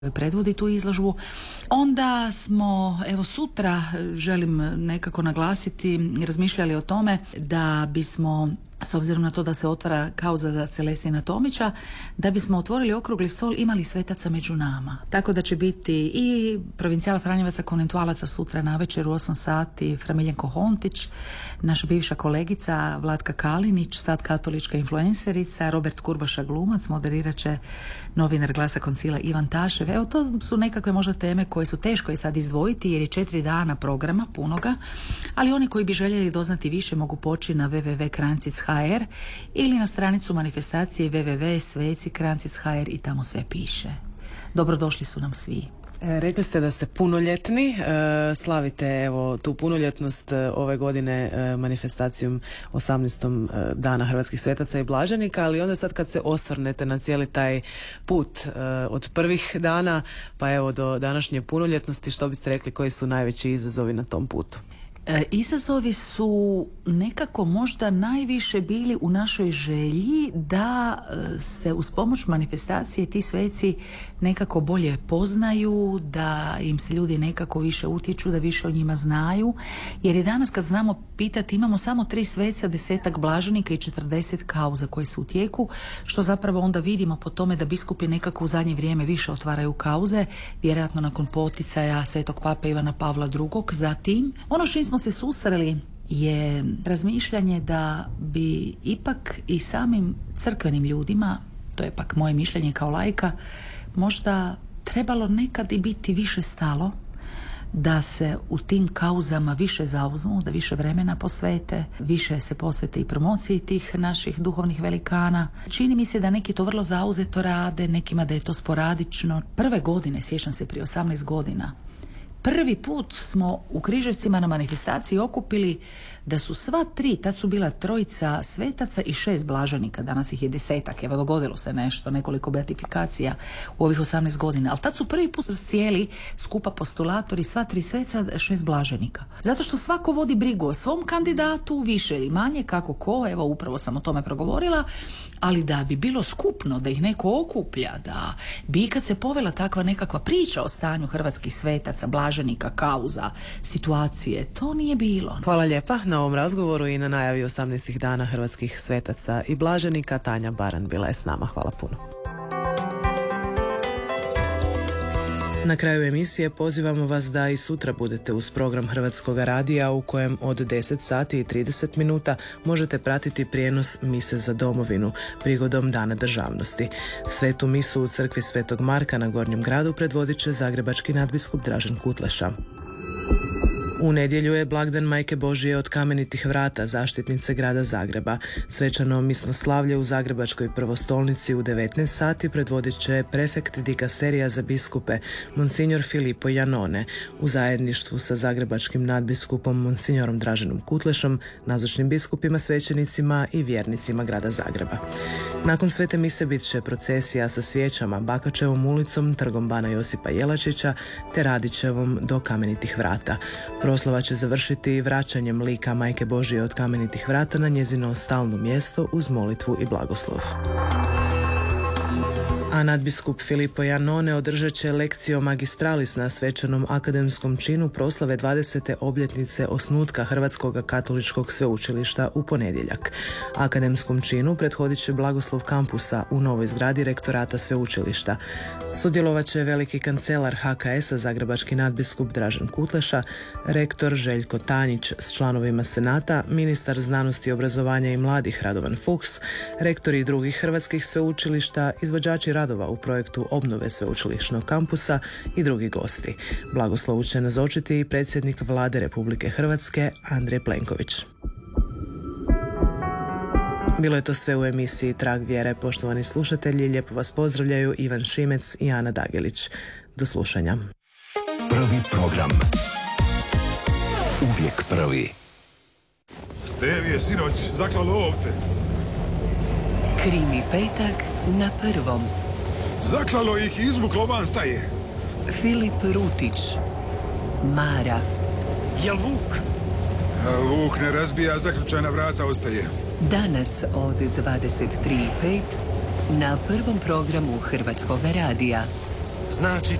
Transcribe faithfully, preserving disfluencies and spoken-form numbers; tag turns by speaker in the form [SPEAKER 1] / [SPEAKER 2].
[SPEAKER 1] predvodi tu izložbu. Onda smo, evo sutra želim nekako naglasiti, razmišljali o tome da bismo, s obzirom na to da se otvara kauza za Celestina Tomića, da bismo otvorili okrugli stol, imali svetaca među nama. Tako da će biti i provincijala Franjevaca konventualaca sutra navečer u osam sati, Fra Miljenko Hontić, naša bivša kolegica Vlatka Kalinić, sad katolička influencerica, Robert Kurbaša glumac, moderirat će novinar Glasa Koncila Ivan Tašev. Evo, to su nekakve možda teme koje su teško i sad izdvojiti jer je četiri dana programa punoga, ali oni koji bi željeli doznati više mogu poći na w w w tačka krancic tačka h r ili na stranicu manifestacije w w w tačka sveci krancic tačka h r i tamo sve piše. Dobrodošli su nam svi.
[SPEAKER 2] E, rekli ste da ste punoljetni, e, slavite evo tu punoljetnost e, ove godine e, manifestacijom osamnaestog dana Hrvatskih svetaca i blaženika, ali onda sad kad se osvrnete na cijeli taj put e, od prvih dana pa evo do današnje punoljetnosti, što biste rekli koji su najveći izazovi na tom putu?
[SPEAKER 1] E, izazovi su nekako možda najviše bili u našoj želji da e, se uz pomoć manifestacije ti sveci nekako bolje poznaju, da im se ljudi nekako više utječu, da više o njima znaju, jer je danas kad znamo pitati imamo samo tri sveca, desetak blaženika i četrdeset kauza koje su u tijeku, što zapravo onda vidimo po tome da biskupi nekako u zadnje vrijeme više otvaraju kauze, vjerojatno nakon poticaja svetog pape Ivana Pavla drugog. Zatim, ono što smo se susreli je razmišljanje da bi ipak i samim crkvenim ljudima, to je pak moje mišljenje kao laika, možda trebalo nekad i biti više stalo, da se u tim kauzama više zauzmu, da više vremena posvete, više se posvete i promociji tih naših duhovnih velikana. Čini mi se da neki to vrlo zauzeto rade, nekima da je to sporadično. Prve godine, sjećam se prije osamnaest godina, prvi put smo u Križevcima na manifestaciji okupili da su sva tri, tad su bila trojica svetaca i šest blaženika, danas ih je desetak, evo dogodilo se nešto, nekoliko beatifikacija u ovih osamnaest godina, ali tad su prvi put cijeli skupa postulatori, sva tri sveca, šest blaženika. Zato što svako vodi brigu o svom kandidatu, više ili manje, kako ko, evo upravo sam o tome progovorila, ali da bi bilo skupno, da ih neko okuplja, da bi kad se povela takva nekakva priča o stanju hrvatskih svetaca, blaženika, kauza, situacije, to nije bilo.
[SPEAKER 2] Hvala lijepa na ovom razgovoru i na najavi osamnaestih dana Hrvatskih svetaca i blaženika. Tanja Baran bila je s nama. Hvala puno. Na kraju emisije pozivamo vas da i sutra budete uz program Hrvatskog radija u kojem od deset sati i trideset minuta možete pratiti prijenos mise za domovinu prigodom Dana državnosti. Svetu misu u crkvi Svetog Marka na Gornjem gradu predvodit će zagrebački nadbiskup Dražen Kutleša. U nedjelju je blagdan Majke Božije od Kamenitih vrata, zaštitnice grada Zagreba. Svečano misnoslavlje u Zagrebačkoj prvostolnici u devetnaest sati predvodit će prefekt dikasterija za biskupe, monsignor Filippo Janone, u zajedništvu sa zagrebačkim nadbiskupom monsignorom Draženom Kutlešom, nazočnim biskupima, svećenicima i vjernicima grada Zagreba. Nakon svete mise bit će procesija sa svijećama Bakačevom ulicom, trgom Bana Josipa Jelačića te Radićevom do Kamenitih vrata. Proslava će završiti vraćanjem lika Majke Božije od Kamenitih vrata na njezino stalno mjesto uz molitvu i blagoslov. A nadbiskup Filippo Janone održat će lekciju magistralis na svečanom akademskom činu proslave dvadesete obljetnice osnutka Hrvatskog katoličkog sveučilišta u ponedjeljak. Akademskom činu prethodit će blagoslov kampusa u novoj zgradi rektorata sveučilišta. Sudjelovat će veliki kancelar H K S-a zagrebački nadbiskup Dražen Kutleša, rektor Željko Tanjić s članovima senata, ministar znanosti, obrazovanja i mladih Radovan Fuchs, rektori drugih hrvatskih sveučilišta, izvođači radova u projektu obnove sveučilišnog kampusa i drugi gosti. Blagoslovu će nazočiti i predsjednik Vlade Republike Hrvatske Andrej Plenković. Bilo je to sve u emisiji Trag vjere. Poštovani slušatelji, lijepo vas pozdravljaju Ivan Šimec i Ana Dagelić. Do slušanja.
[SPEAKER 3] Prvi program. Uvijek prvi.
[SPEAKER 4] Stevi je sinoć zaklalo ovce.
[SPEAKER 5] Krimi petak na prvom.
[SPEAKER 4] Zaklalo ih i izvuklo van staje.
[SPEAKER 5] Filip Rutić. Mara.
[SPEAKER 4] Jel Vuk? A Vuk ne razbija, zaključana vrata ostaje.
[SPEAKER 5] Danas od dvadeset tri i pet na prvom programu Hrvatskog radija.
[SPEAKER 6] znači